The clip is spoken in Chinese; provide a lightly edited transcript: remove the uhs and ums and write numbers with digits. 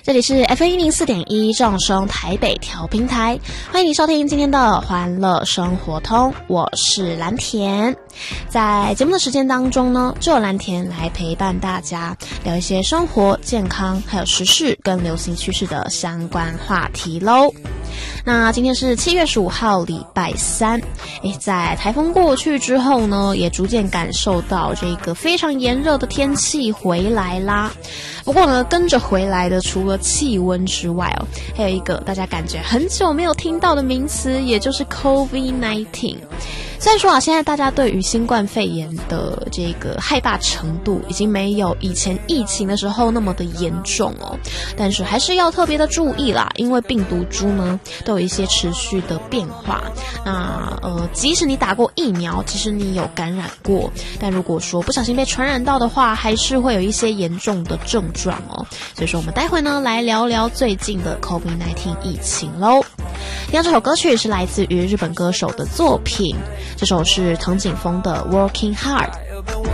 这里是 FM104.1 正声台北调频台，欢迎你收听今天的欢乐生活通，我是蓝田。在节目的时间当中呢，就有蓝田来陪伴大家聊一些生活、健康还有时事跟流行趋势的相关话题咯。那今天是7月15号礼拜三，在台风过去之后呢，也逐渐感受到这个非常炎热的天气回来啦。不过呢，跟着回来的除了气温之外还有一个大家感觉很久没有听到的名词，也就是 COVID-19。虽然说现在大家对于新冠肺炎的这个害怕程度已经没有以前疫情的时候那么的严重但是还是要特别的注意啦，因为病毒株呢都有一些持续的变化。那即使你打过疫苗，其实你有感染过，但如果说不小心被传染到的话，还是会有一些严重的症状所以说我们待会呢来聊聊最近的 COVID-19 疫情咯。听到这首歌曲是来自于日本歌手的作品，这首是藤井风的 Working Hard。